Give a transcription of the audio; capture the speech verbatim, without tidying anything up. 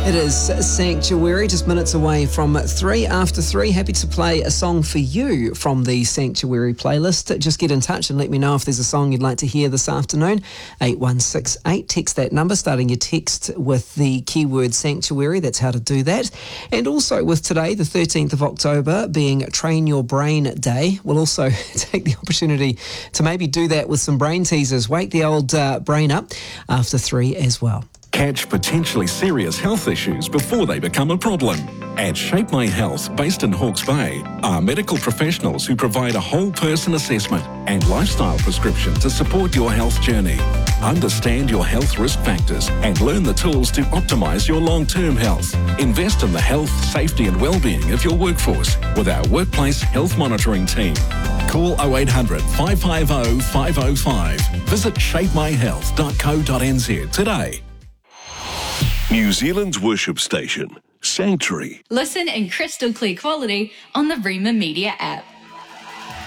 It is Sanctuary, just minutes away from three after three. Happy to play a song for you from the Sanctuary playlist. Just get in touch and let me know if there's a song you'd like to hear this afternoon. eight one six eight, text that number, starting your text with the keyword Sanctuary. That's how to do that. And also with today, the thirteenth of October, being Train Your Brain Day, we'll also take the opportunity to maybe do that with some brain teasers. Wake the old uh, brain up after three as well. Catch potentially serious health issues before they become a problem. At Shape My Health, based in Hawke's Bay, are medical professionals who provide a whole person assessment and lifestyle prescription to support your health journey. Understand your health risk factors and learn the tools to optimise your long-term health. Invest in the health, safety and well-being of your workforce with our workplace health monitoring team. Call oh eight hundred, five five oh, five oh five. Visit shape my health dot co dot n z today. New Zealand's worship station, Sanctuary. Listen in crystal clear quality on the Rima Media app.